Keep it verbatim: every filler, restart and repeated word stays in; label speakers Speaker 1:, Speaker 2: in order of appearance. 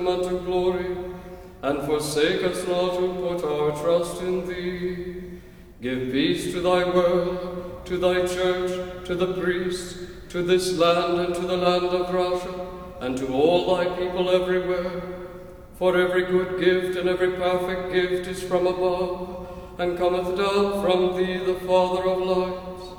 Speaker 1: unto glory, and forsake us not who put our trust in thee. Give peace to thy world, to thy church, to the priests, to this land and to the land of Russia, and to all thy people everywhere. For every good gift and every perfect gift is from above, and cometh down from thee, the Father of light,